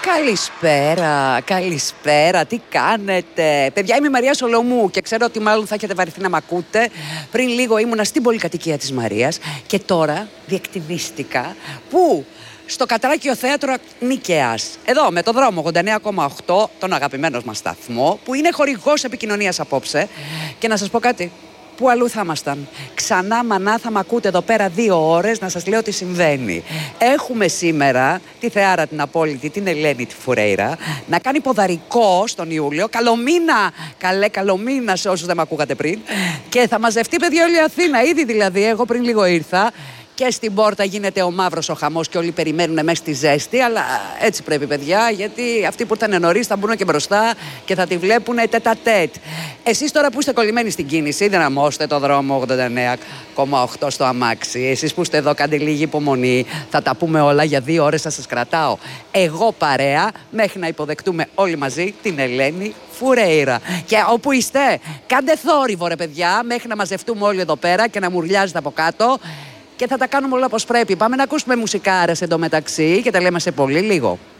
Καλησπέρα, καλησπέρα, τι κάνετε? Παιδιά, είμαι η Μαρία Σολομού και ξέρω ότι μάλλον θα έχετε βαρεθεί να μ' ακούτε. Πριν λίγο ήμουνα στην πολυκατοικία της Μαρίας και τώρα διεκτηνίστηκα που στο Κατράκιο Θέατρο Νίκαιας, εδώ με το δρόμο 89,8, τον αγαπημένο μας σταθμό, που είναι χορηγός επικοινωνίας απόψε. Και να σας πω κάτι, πού αλλού θα ήμασταν? Ξανά μανά θα μ' ακούτε εδώ πέρα 2 ώρες να σας λέω τι συμβαίνει. Έχουμε σήμερα τη θεάρα την απόλυτη, την Ελένη τη Φουρέιρα, να κάνει ποδαρικό στον Ιούλιο. Καλομήνα! Καλομήνα σε όσους δεν μ' ακούγατε πριν. Και θα μαζευτεί, παιδιά, όλη η Αθήνα. Ήδη δηλαδή, εγώ πριν λίγο ήρθα. Και στην πόρτα γίνεται ο μαύρος ο χαμός και όλοι περιμένουν μέσα στη ζέστη. Αλλά έτσι πρέπει, παιδιά, γιατί αυτοί που ήρθαν νωρίς θα μπουν και μπροστά και θα τη βλέπουν τέτα-τέτ. Εσείς τώρα που είστε κολλημένοι στην κίνηση, δυναμώστε το δρόμο 89,8 στο αμάξι. Εσείς που είστε εδώ, κάντε λίγη υπομονή. Θα τα πούμε όλα, για 2 ώρες θα σας κρατάω εγώ παρέα, μέχρι να υποδεκτούμε όλοι μαζί την Ελένη Φουρέιρα. Και όπου είστε, κάντε θόρυβο, ρε παιδιά, μέχρι να μαζευτούμε όλοι εδώ πέρα και να μουρλιάζετε από κάτω. Και θα τα κάνουμε όλα όπως πρέπει. Πάμε να ακούσουμε μουσικάρες εντωμεταξύ και τα λέμε σε πολύ λίγο.